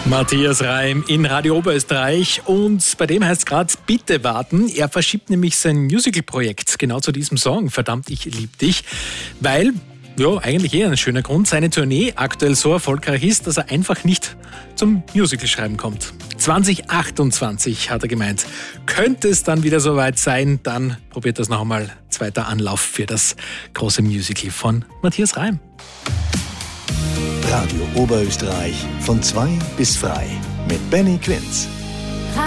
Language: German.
Matthias Reim in Radio Oberösterreich und bei dem heißt es gerade bitte warten. Er verschiebt nämlich sein Musical-Projekt genau zu diesem Song, Verdammt, ich lieb dich, weil, ja, eigentlich eher ein schöner Grund, seine Tournee aktuell so erfolgreich ist, dass er einfach nicht zum Musical-Schreiben kommt. 2028 hat er gemeint, könnte es dann wieder soweit sein, dann probiert das noch einmal, zweiter Anlauf für das große Musical von Matthias Reim. Radio Oberösterreich von 2 bis frei mit Benny Quinz.